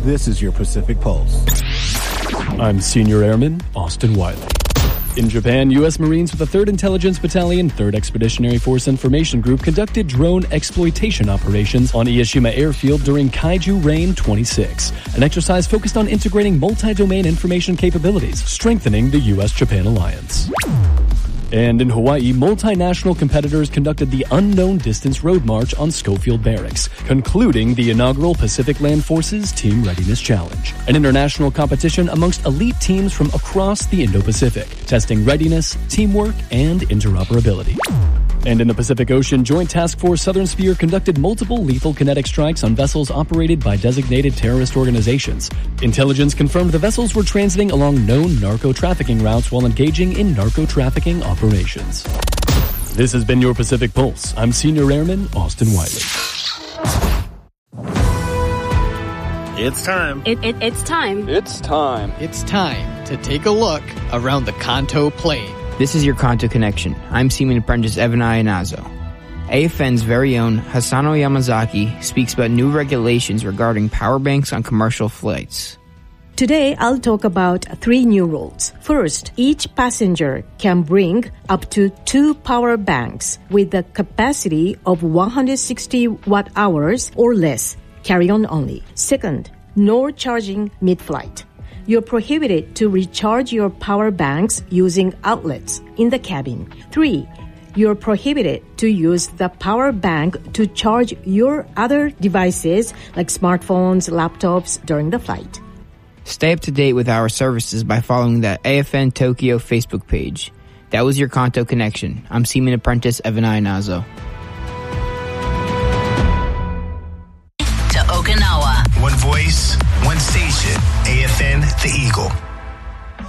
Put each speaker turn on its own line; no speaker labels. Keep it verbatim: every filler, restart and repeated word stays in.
This is your Pacific Pulse.
I'm Senior Airman Austin Wiley. In Japan, U S Marines with the third Intelligence Battalion, third Expeditionary Force Information Group conducted drone exploitation operations on Ieshima Airfield during Kaiju Rain twenty-six, an exercise focused on integrating multi-domain information capabilities, strengthening the U S Japan alliance. And in Hawaii, multinational competitors conducted the Unknown Distance Road March on Schofield Barracks, concluding the inaugural Pacific Land Forces Team Readiness Challenge, an international competition amongst elite teams from across the Indo-Pacific, testing readiness, teamwork, and interoperability. And in the Pacific Ocean, Joint Task Force Southern Sphere conducted multiple lethal kinetic strikes on vessels operated by designated terrorist organizations. Intelligence confirmed the vessels were transiting along known narco-trafficking routes while engaging in narco-trafficking operations. This has been your Pacific Pulse. I'm Senior Airman Austin Wiley.
It's time.
It, it, it's time.
It's time.
It's time to take a look around the Kanto Plain.
This is your Kanto Connection. I'm Seaman Apprentice Evan Ionazo. A F N's very own Hasano Yamazaki speaks about new regulations regarding power banks on commercial flights.
Today, I'll talk about three new rules. First, each passenger can bring up to two power banks with the capacity of one hundred sixty watt hours or less, carry-on only. Second, no charging mid-flight. You're prohibited to recharge your power banks using outlets in the cabin. Three, you're prohibited to use the power bank to charge your other devices like smartphones, laptops during the flight.
Stay up to date with our services by following the A F N Tokyo Facebook page. That was your Kanto Connection. I'm Seaman Apprentice Evan Ionazo.
To Okinawa.
One voice, one station. A F N The Eagle.